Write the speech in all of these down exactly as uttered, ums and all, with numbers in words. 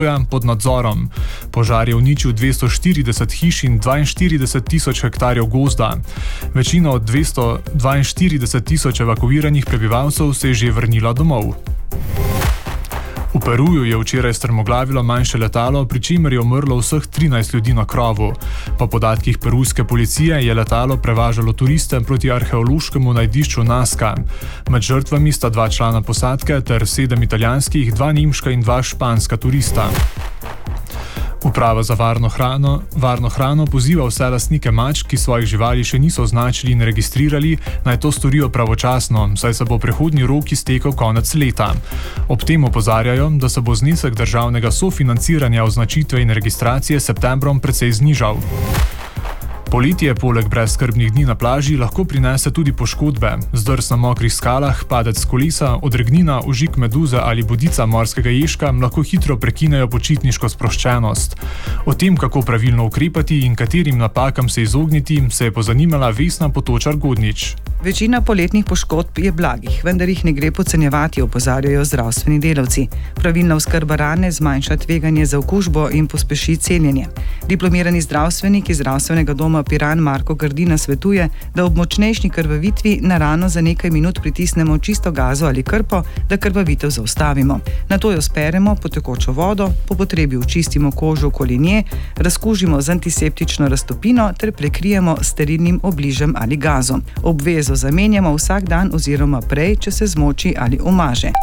pod nadzorom. Požar je uničil dvesto štirideset hiš in dvainštirideset tisoč hektarjev gozda. Večina od dvesto dvainštirideset tisoč evakuiranih prebivalcev se je že vrnila domov. V Peruju je včeraj strmoglavilo manjše letalo, pri čemer je umrlo vseh trinajst ljudi na krovu. Po podatkih perujske policije je letalo prevažalo turiste proti arheološkemu najdišču Nazca. Med žrtvami sta dva člana posadke ter sedem italijanskih, dva nemška in dva španska turista. Uprava za varno hrano, varno hrano poziva vse lastnike mačk, ki svojih živali še niso označili in registrirali, naj to storijo pravočasno, saj se bo prehodni rok iztekel konec leta. Ob tem opozarjajo, da se bo znesek državnega sofinanciranja označitve in registracije s septembrom precej znižal. Poletje poleg brezskrbnih dni na plaži lahko prinese tudi poškodbe. Zdrs na mokrih skalah, padec s kolesa, odregnina, užig meduze ali bodica morskega ježka lahko hitro prekinejo počitniško sproščenost. O tem, kako pravilno ukrepati in katerim napakam se izogniti, se je pozanimala Vesna Potočar-Godnič. Večina poletnih poškodb je blagih, vendar jih ne gre podcenjevati, opozarjajo zdravstveni delavci. Pravilna oskrba rane zmanjša tveganje za okužbo in pospeši celjenje. Diplomirani zdravstvenik iz zdravstvenega doma Piran Marko Grdina svetuje, da ob močnejši krvavitvi na rano za nekaj minut pritisnemo čisto gazo ali krpo, da krvavitev zaustavimo. Nato jo speremo pod tekočo vodo, po potrebi očistimo kožo okoli nje, razkužimo z antiseptično raztopino ter prekrijemo s sterilnim obližem ali gazom. Obvezo zamenjamo vsak dan oziroma prej, če se zmoči ali umaže.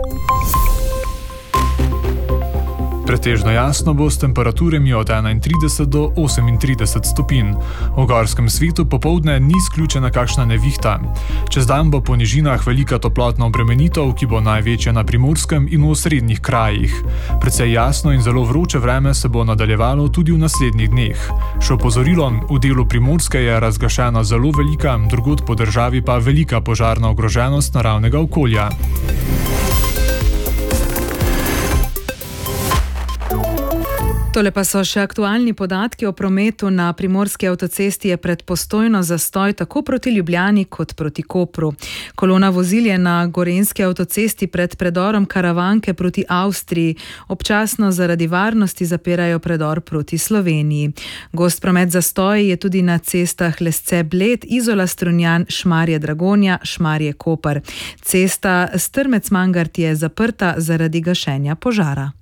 Pretežno jasno bo s temperaturami od enaintrideset do osemintrideset stopinj. V gorskem svetu popoldne ni izključena kakšna nevihta. Čez dan bo po nižinah velika toplotna obremenitev, ki bo največja na Primorskem in v osrednjih krajih. Precej jasno in zelo vroče vreme se bo nadaljevalo tudi v naslednjih dneh. Še opozorilo, v delu Primorske je razglašena zelo velika, drugod po državi pa velika požarna ogroženost naravnega okolja. Tole pa so še aktualni podatki o prometu. Na primorski avtocesti je pred Postojno zastoj tako proti Ljubljani kot proti Kopru. Kolona vozil je na gorenjski avtocesti pred predorom Karavanke proti Avstriji. Občasno zaradi varnosti zapirajo predor proti Sloveniji. Gost promet zastoj je tudi na cestah Lesce-Bled, Izola-Strunjan, Šmarje-Dragonja, Šmarje-Koper. Cesta Strmec-Mangart je zaprta zaradi gašenja požara.